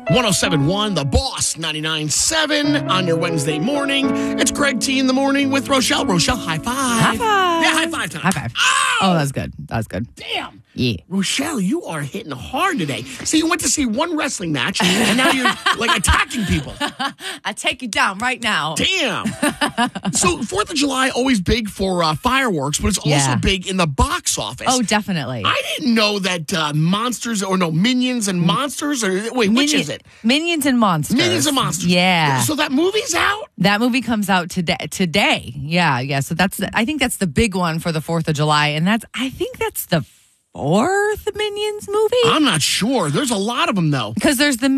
107.1, The Boss, 99.7 on your Wednesday morning. It's Greg T in the morning with Rochelle. Rochelle, high five. High five. Yeah, high five time. High five. Oh, that was good. That was good. Damn. Yeah. Rochelle, you are hitting hard today. So you went to see one wrestling match, and now you're like attacking people. I take you down right now. Damn. So 4th of July, always big for fireworks, but it's also Yeah. big in the box office. Oh, definitely. I didn't know that Minions and Monsters, or wait, which is it? Minions and Monsters. Minions and Monsters. Yeah. So that movie's out? That movie comes out today. Yeah. So I think that's the big one for the 4th of July. And I think that's the 4th Minions movie. I'm not sure. There's a lot of them, though. Because there's the